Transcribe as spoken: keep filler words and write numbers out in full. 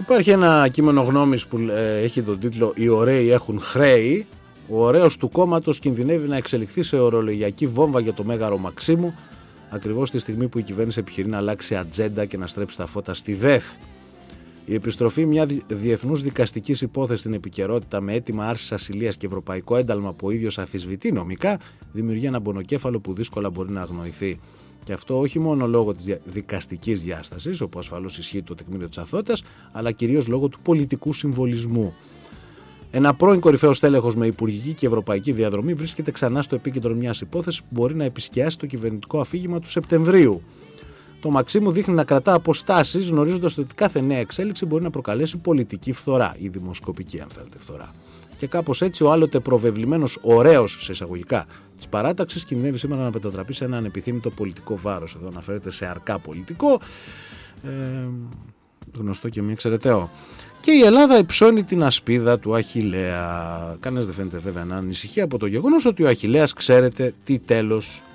Υπάρχει ένα κείμενο γνώμης που ε, έχει τον τίτλο «Οι ωραίοι έχουν χρέη». Ο ωραίος του κόμματος κινδυνεύει να εξελιχθεί σε ορολογιακή βόμβα για το Μέγαρο Μαξίμου, ακριβώς τη στιγμή που η κυβέρνηση επιχειρεί να αλλάξει ατζέντα και να στρέψει τα φώτα στη ΔΕΘ. Η επιστροφή μια διεθνούς δικαστικής υπόθεσης στην επικαιρότητα με αίτημα άρσης ασυλίας και ευρωπαϊκό ένταλμα που ο ίδιος αφισβητεί νομικά δημιουργεί ένα πονοκέφαλο που δύσκολα μπορεί να αγνοηθεί. Και αυτό όχι μόνο λόγω της δικαστικής διάστασης, όπου ασφαλώς ισχύει το τεκμήριο της αθωότητας, αλλά κυρίως λόγω του πολιτικού συμβολισμού. Ένα πρώην κορυφαίος τέλεχος με υπουργική και ευρωπαϊκή διαδρομή βρίσκεται ξανά στο επίκεντρο μιας υπόθεσης που μπορεί να επισκιάσει το κυβερνητικό αφήγημα του Σεπτεμβρίου. Το Μαξίμου δείχνει να κρατά αποστάσεις, γνωρίζοντας ότι κάθε νέα εξέλιξη μπορεί να προκαλέσει πολιτική φθορά ή δημοσκοπική, αν θέλετε, φθορά. Και κάπως έτσι ο άλλοτε προβεβλημένος ωραίος, σε εισαγωγικά, της παράταξης κινδυνεύει σήμερα να μετατραπεί σε ένα ανεπιθύμητο πολιτικό βάρος. Εδώ αναφέρεται σε αρκά πολιτικό, ε, γνωστό και μη εξαιρεταίο. Και η Ελλάδα υψώνει την ασπίδα του Αχιλλέα. Κανένας δεν φαίνεται βέβαια να ανησυχεί από το γεγονός ότι ο Αχιλλέας ξέρετε τι τέλος